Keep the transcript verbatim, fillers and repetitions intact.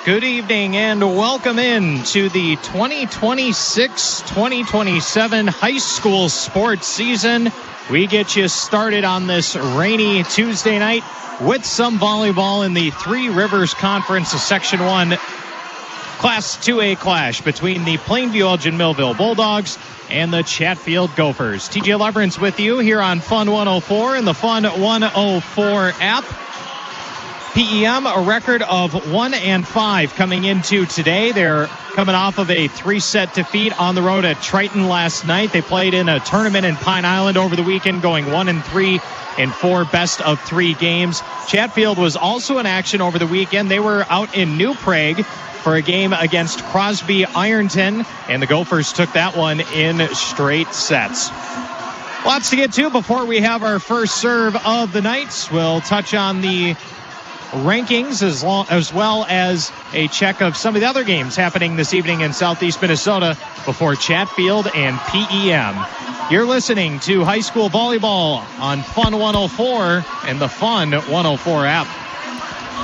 Good evening and welcome in to the twenty twenty-six twenty twenty-seven high school sports season. We get you started on this rainy Tuesday night with some volleyball in the Three Rivers Conference Section one Class two A clash between the Plainview Elgin Millville Bulldogs and the Chatfield Gophers. T J Leverance with you here on Fun one oh four and the Fun one oh four app. P E M, a record of one and five coming into today. They're coming off of a three-set defeat on the road at Triton last night. They played in a tournament in Pine Island over the weekend, going one and three in four best of three games. Chatfield was also in action over the weekend. They were out in New Prague for a game against Crosby Ironton, and the Gophers took that one in straight sets. Lots to get to before we have our first serve of the night. We'll touch on the rankings as, long, as well as a check of some of the other games happening this evening in Southeast Minnesota before Chatfield and P E M. You're listening to high school volleyball on Fun one oh four and the Fun one oh four app.